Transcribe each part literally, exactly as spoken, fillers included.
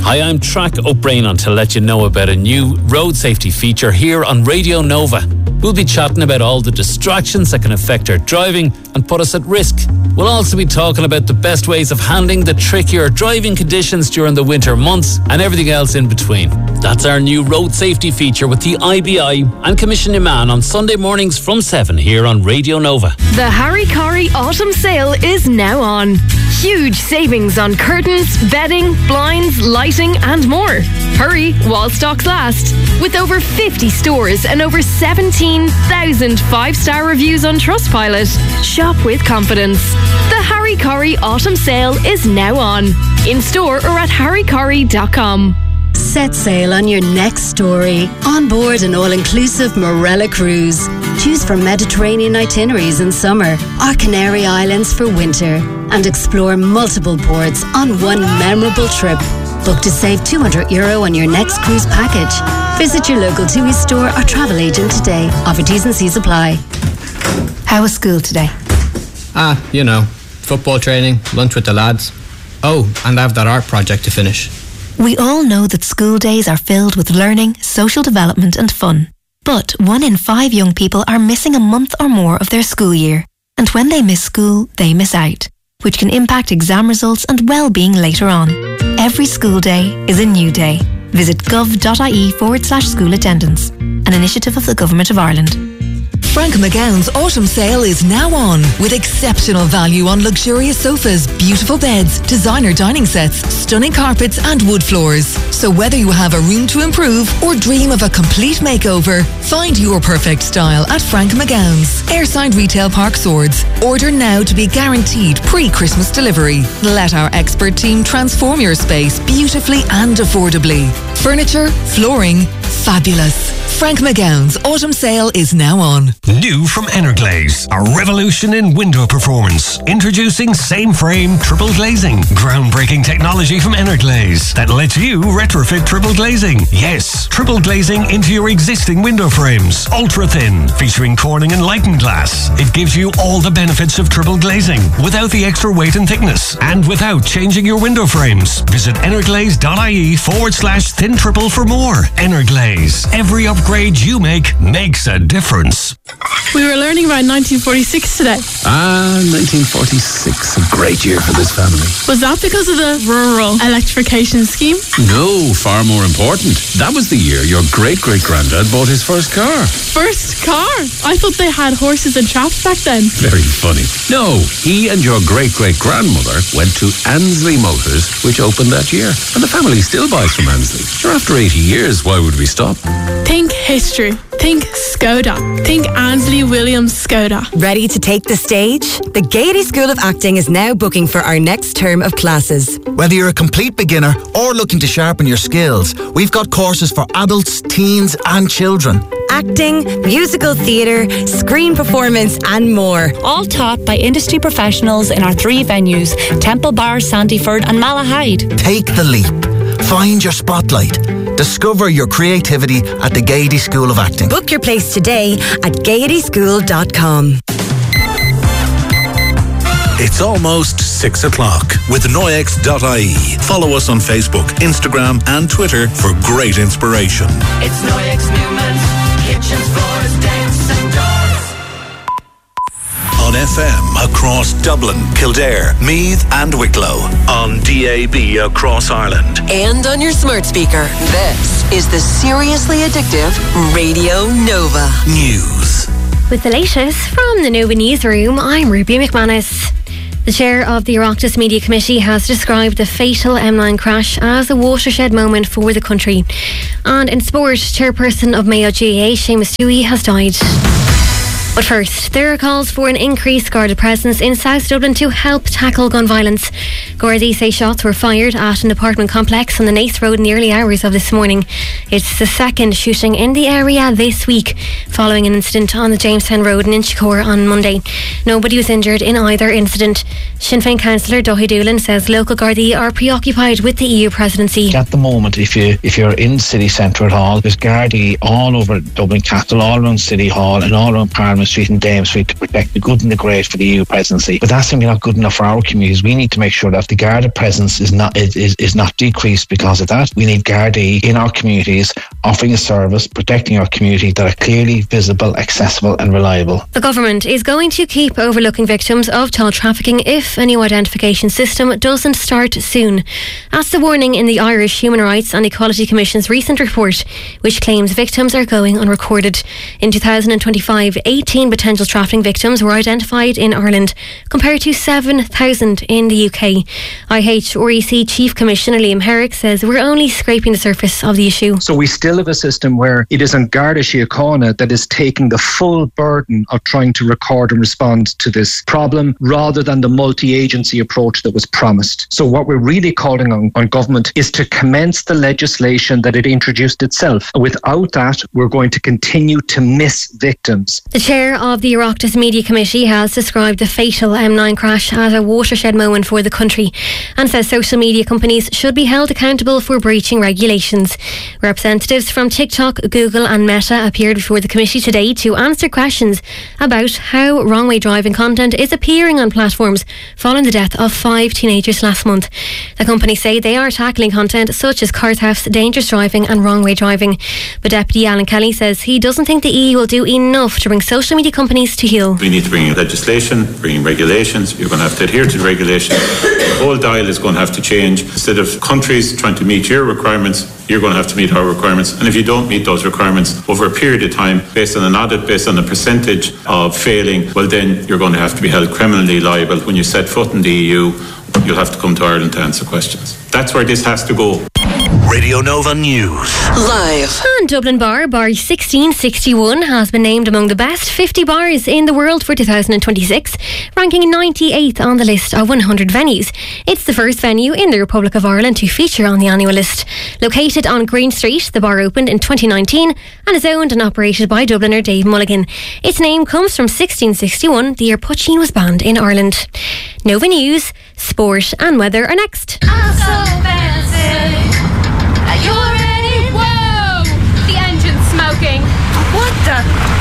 Hi, I'm Track O'Brien on to let you know about a new road safety feature here on Radio Nova. We'll be chatting about all the distractions that can affect our driving and put us at risk. We'll also be talking about the best ways of handling the trickier driving conditions during the winter months and everything else in between. That's our new road safety feature with the I B I and Commission Iman on Sunday mornings from seven here on Radio Nova. The Harry Corey Autumn Sale is now on. Huge savings on curtains, bedding, blinds, lighting and more. Hurry while stocks last. With over fifty stores and over seventeen thousand five-star reviews on Trustpilot. Shop with confidence. The Harry Corey Autumn Sale is now on. In store or at harry corey dot com. Set sail on your next story. On board an all-inclusive Morella cruise. Choose from Mediterranean itineraries in summer or Canary Islands for winter. And explore multiple ports on one memorable trip. Book to save two hundred euro on your next cruise package. Visit your local TUI store or travel agent today. Offer T's and C's apply. How was school today? Ah, you know, football training, lunch with the lads. Oh, and I have that art project to finish. We all know that school days are filled with learning, social development and fun. But one in five young people are missing a month or more of their school year. And when they miss school, they miss out, which can impact exam results and well-being later on. Every school day is a new day. Visit gov.ie forward slash school attendance, an initiative of the Government of Ireland. Frank McGowan's autumn sale is now on with exceptional value on luxurious sofas, beautiful beds, designer dining sets, stunning carpets and wood floors. So whether you have a room to improve or dream of a complete makeover, find your perfect style at Frank McGowan's, Airside Retail Park Swords. Order now to be guaranteed pre-Christmas delivery. Let our expert team transform your space beautifully and affordably. Furniture, flooring, fabulous. Frank McGowan's autumn sale is now on. New from Energlaze, a revolution in window performance. Introducing same frame triple glazing. Groundbreaking technology from Energlaze that lets you retrofit triple glazing. Yes, triple glazing into your existing window frames. Ultra thin, featuring Corning and Lighten glass. It gives you all the benefits of triple glazing without the extra weight and thickness and without changing your window frames. Visit energlaze.ie forward slash thin triple for more. Energlaze. Every upgrade you make makes a difference. We were learning about nineteen forty-six today. Ah, nineteen forty-six. A great year for this family. Was that because of the rural electrification scheme? No, far more important. That was the year your great-great-granddad bought his first car. First car? I thought they had horses and traps back then. Very funny. No, he and your great-great-grandmother went to Ansley Motors, which opened that year. And the family still buys from Ansley. Sure, after eighty years, why would we stop? Think history. Think Skoda. Think Ansley Williams Skoda. Ready to take the stage? The Gaiety School of Acting is now booking for our next term of classes. Whether you're a complete beginner or looking to sharpen your skills, we've got courses for adults, teens and children. Acting, musical theatre, screen performance and more. All taught by industry professionals in our three venues, Temple Bar, Sandyford and Malahide. Take the leap. Find your spotlight. Discover your creativity at the Gaiety School of Acting. Book your place today at gaiety school dot com. It's almost six o'clock with Noyex dot I E. Follow us on Facebook, Instagram and Twitter for great inspiration. It's Noyex Newman's kitchens, floors, decks and doors. On F M across Dublin, Kildare, Meath and Wicklow. On D A B across Ireland. And on your smart speaker. This is the Seriously Addictive Radio Nova. News. With the latest from the Nova Newsroom, I'm Ruby McManus. The chair of the Oireachtas Media Committee has described the fatal M nine crash as a watershed moment for the country. And in sport, chairperson of Mayo G A A, Seamus Dewey, has died. But first, there are calls for an increased Garda presence in South Dublin to help tackle gun violence. Gardaí say shots were fired at an apartment complex on the Naas Road in the early hours of this morning. It's the second shooting in the area this week, following an incident on the Jamestown Road in Inchicore on Monday. Nobody was injured in either incident. Sinn Féin councillor Dáithí Doolan says local Gardaí are preoccupied with the E U presidency. At the moment, if, you, if you're in City Centre at all, there's Gardaí all over Dublin Castle, all around City Hall and all around Parliament Street and Dame Street to protect the good and the great for the E U presidency. But that's simply not good enough for our communities. We need to make sure that the Garda presence is not is, is, is not decreased because of that. We need Gardaí in our communities offering a service, protecting our community that are clearly visible, accessible and reliable. The government is going to keep overlooking victims of child trafficking if a new identification system doesn't start soon. That's the warning in the Irish Human Rights and Equality Commission's recent report, which claims victims are going unrecorded. In two thousand twenty-five, eighteen potential trafficking victims were identified in Ireland, compared to seven thousand in the U K. I H R E C Chief Commissioner Liam Herrick says we're only scraping the surface of the issue. So we still have a system where it is an Garda Síochána that is taking the full burden of trying to record and respond to this problem, rather than the multi-agency approach that was promised. So what we're really calling on, on government is to commence the legislation that it introduced itself. Without that, we're going to continue to miss victims. The chair of the Oireachtas Media Committee has described the fatal M nine crash as a watershed moment for the country and says social media companies should be held accountable for breaching regulations. Representatives from TikTok, Google and Meta appeared before the committee today to answer questions about how wrong-way driving content is appearing on platforms following the death of five teenagers last month. The companies say they are tackling content such as car thefts, dangerous driving and wrong-way driving. But Deputy Alan Kelly says he doesn't think the E U will do enough to bring social media companies to heel. We need to bring in legislation, bring in regulations. You're going to have to adhere to the regulations. The whole dial is going to have to change. Instead of countries trying to meet your requirements, you're going to have to meet our requirements. And if you don't meet those requirements over a period of time, based on an audit, based on a percentage of failing, well then you're going to have to be held criminally liable. When you set foot in the E U, you'll have to come to Ireland to answer questions. That's where this has to go. Radio Nova News. Live. And Dublin Bar, Bar sixteen sixty-one, has been named among the best fifty bars in the world for two thousand twenty-six, ranking ninety-eighth on the list of one hundred venues. It's the first venue in the Republic of Ireland to feature on the annual list. Located on Green Street, the bar opened in twenty nineteen and is owned and operated by Dubliner Dave Mulligan. Its name comes from sixteen sixty-one, the year Puccini was banned in Ireland. Nova News, sport and weather are next. I'm so fancy. Are you ready? Whoa! The engine's smoking. What the?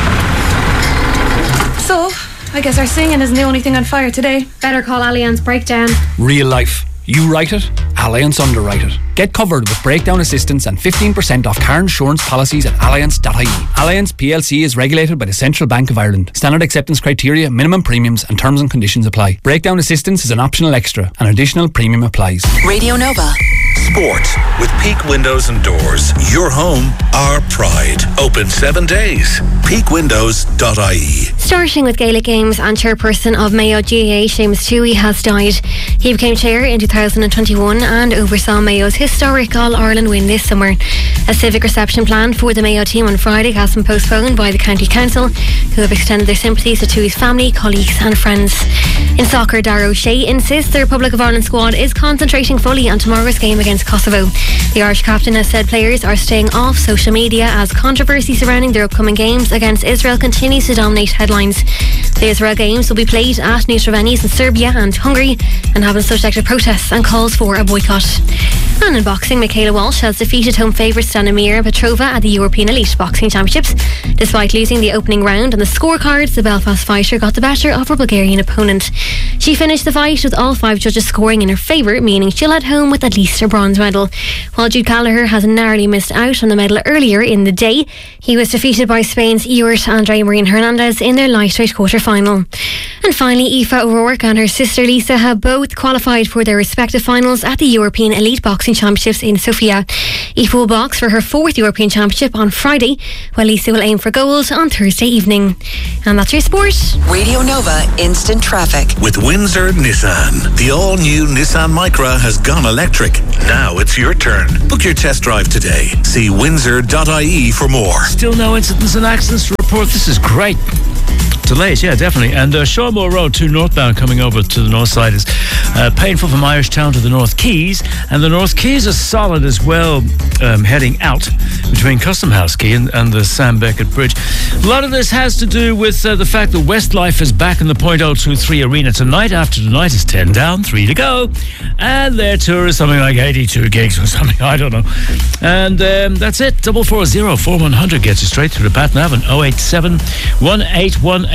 So, I guess our singing isn't the only thing on fire today. Better call Allianz Breakdown. Real life. You write it, Allianz underwrite it. Get covered with breakdown assistance and fifteen percent off car insurance policies at allianz dot I E. Allianz P L C is regulated by the Central Bank of Ireland. Standard acceptance criteria, minimum premiums and terms and conditions apply. Breakdown assistance is an optional extra. An additional premium applies. Radio Nova. Sport with Peak Windows and Doors. Your home, our pride. Open seven days. peak windows dot I E. Starting with Gaelic Games and chairperson of Mayo G A A, Seamus Tuohy, has died. He became chair in two thousand twenty-one and oversaw Mayo's historic All-Ireland win this summer. A civic reception planned for the Mayo team on Friday has been postponed by the County Council, who have extended their sympathies to Tuohy's family, colleagues and friends. In soccer, Darragh O'Shea insists the Republic of Ireland squad is concentrating fully on tomorrow's game against Kosovo. The Irish captain has said players are staying off social media as controversy surrounding their upcoming games against Israel continues to dominate headlines. The Israel games will be played at neutral venues in Serbia and Hungary and have been subject to protests and calls for a boycott. And in boxing, Michaela Walsh has defeated home favourite Stanimir Petrova at the European Elite Boxing Championships. Despite losing the opening round on the scorecards, the Belfast fighter got the better of her Bulgarian opponent. She finished the fight with all five judges scoring in her favour, meaning she'll head home with at least a bronze medal. While Jude Gallagher has narrowly missed out on the medal earlier in the day, he was defeated by Spain's Ewart Andre Marin Hernandez in their lightweight quarter-final. And finally, Aoife O'Rourke and her sister Lisa have both qualified for their respective finals at the European Elite Boxing Championships in Sofia. Aoife will box for her fourth European Championship on Friday, while Lisa will aim for gold on Thursday evening. And that's your sport. Radio Nova Instant Traffic. With Windsor Nissan. The all-new Nissan Micra has gone electric. Now it's your turn. Book your test drive today. See windsor dot I E for more. Still no incidents and accidents to report. This is great. Delays, yeah, definitely. And uh, Shawmore Road, two northbound coming over to the north side is uh, painful from Irish Town to the North Quays. And the North Quays is solid as well, um, heading out between Custom House Quay and, and the Sam Beckett Bridge. A lot of this has to do with uh, the fact that Westlife is back in the point oh two three arena tonight. After tonight is ten down, three to go. And their tour is something like eighty-two gigs or something, I don't know. And um, that's it. double four zero four one hundred gets you straight through to Pat Navin. oh eight seven, one eight one eight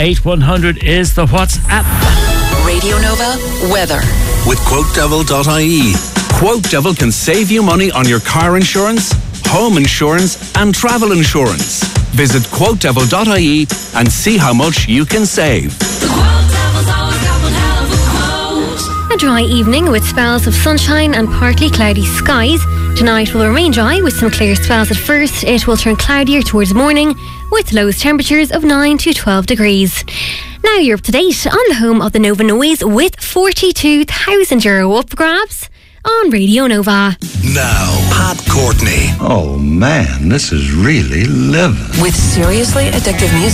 eight one hundred is the WhatsApp. Radio Nova weather. With quote devil dot I E. Quote Devil can save you money on your car insurance, home insurance and travel insurance. Visit quote devil dot I E and see how much you can save. A dry evening with spells of sunshine and partly cloudy skies. Tonight will remain dry with some clear spells at first. It will turn cloudier towards morning with lowest temperatures of nine to twelve degrees. Now you're up to date on the home of the Nova Noise with forty-two thousand euro up for grabs on Radio Nova. Now, Pat Courtney. Oh man, this is really living. With seriously addictive music.